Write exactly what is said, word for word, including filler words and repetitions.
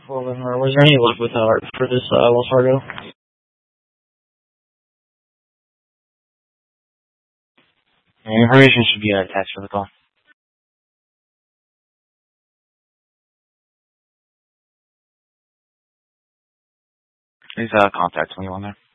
Well, then, uh, was there any luck with uh, for this uh, Wells Fargo? And information should be uh, attached to the call. Please uh, contact anyone there.